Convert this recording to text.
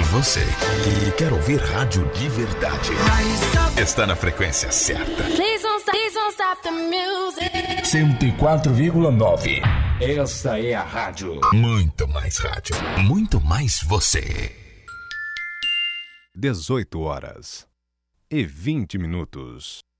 Você que quer ouvir rádio de verdade está na frequência certa. 104,9. Esta é a rádio. Muito mais rádio. Muito mais você. 18 horas e 20 minutos.